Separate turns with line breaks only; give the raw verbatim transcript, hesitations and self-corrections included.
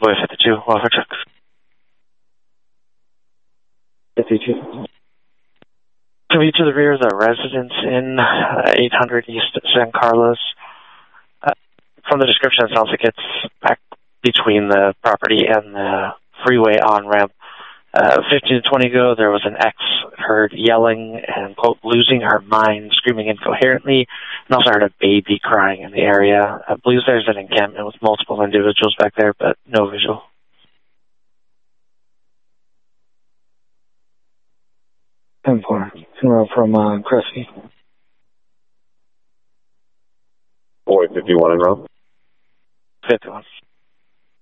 Boy fifty-two, welfare check.
fifty-two.
To be to the rear of the residence in uh, eight hundred East San Carlos. Uh, from the description, it sounds like it's back between the property and the freeway on-ramp. Uh, fifteen to twenty ago, there was an ex heard yelling and, quote, losing her mind, screaming incoherently, and also heard a baby crying in the area. I believe there's an encampment with multiple individuals back there, but no visual.
ten four. Row from uh, Crestview.
Boy fifty-one in row.
fifty-one.